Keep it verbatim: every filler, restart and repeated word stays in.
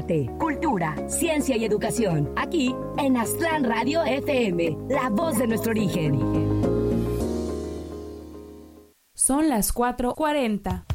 arte, cultura, ciencia y educación. Aquí en Aztlán Radio F M, la voz de nuestro origen. Son las cuatro cuarenta.